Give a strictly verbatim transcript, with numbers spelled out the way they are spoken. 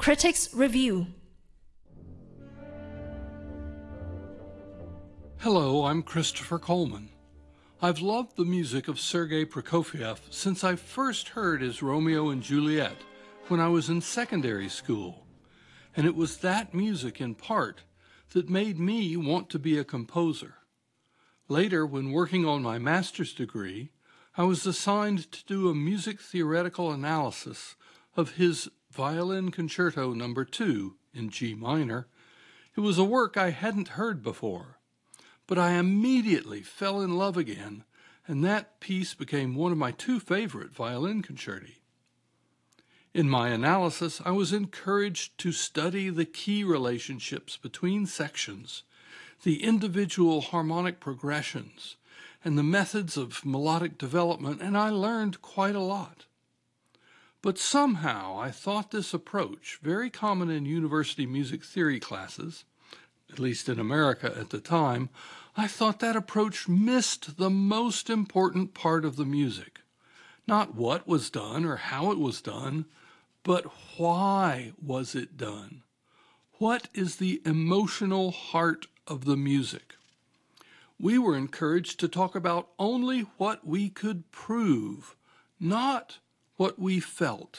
Critics Review. Hello, I'm Christopher Coleman. I've loved the music of Sergei Prokofiev since I first heard his Romeo and Juliet when I was in secondary school. And it was that music, in part, that made me want to be a composer. Later, when working on my master's degree, I was assigned to do a music theoretical analysis of his Violin Concerto Number two in G minor. It was a work I hadn't heard before, but I immediately fell in love again, and that piece became one of my two favorite violin concerti. In my analysis, I was encouraged to study the key relationships between sections, the individual harmonic progressions, and the methods of melodic development, and I learned quite a lot. But somehow I thought this approach, very common in university music theory classes, at least in America at the time, I thought that approach missed the most important part of the music. Not what was done or how it was done, but why was it done? What is the emotional heart of the music? We were encouraged to talk about only what we could prove, not what we felt.